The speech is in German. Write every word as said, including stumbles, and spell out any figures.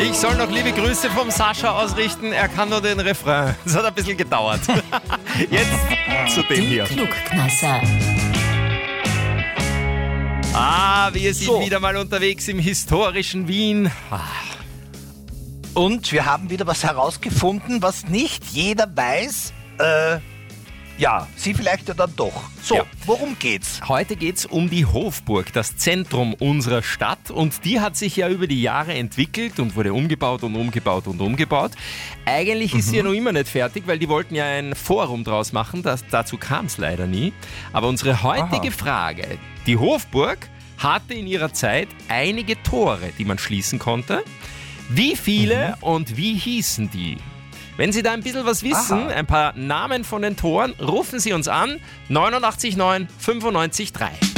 Ich soll noch liebe Grüße vom Sascha ausrichten. Er kann nur den Refrain. Das hat ein bisschen gedauert. Jetzt zu dem Die hier. Klugknasser. Ah, wir sind So. wieder mal unterwegs im historischen Wien. Ah, Und wir haben wieder was herausgefunden, was nicht jeder weiß. Äh, ja, Sie vielleicht ja dann doch. So, Ja. worum geht's? Heute geht's um die Hofburg, das Zentrum unserer Stadt. Und die hat sich ja über die Jahre entwickelt und wurde umgebaut und umgebaut und umgebaut. Eigentlich ist sie ja noch immer nicht fertig, weil die wollten ja ein Forum draus machen. Das, dazu kam es leider nie. Aber unsere heutige Aha. Frage: Die Hofburg hatte in ihrer Zeit einige Tore, die man schließen konnte. Wie viele und wie hießen die? Wenn Sie da ein bisschen was wissen, Aha. ein paar Namen von den Toren, rufen Sie uns an. neunundachtzig neun fünfundneunzig drei.